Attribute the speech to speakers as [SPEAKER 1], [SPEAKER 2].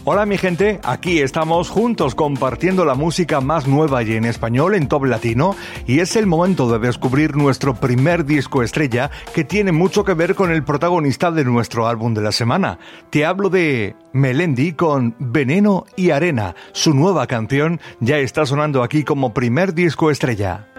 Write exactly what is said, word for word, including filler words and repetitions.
[SPEAKER 1] Hola mi gente, aquí estamos juntos compartiendo la música más nueva y en español en Top Latino, y es el momento de descubrir nuestro primer disco estrella que tiene mucho que ver con el protagonista de nuestro álbum de la semana. Te hablo de Melendi con Veneno y Arena. Su nueva canción ya está sonando aquí como primer disco estrella.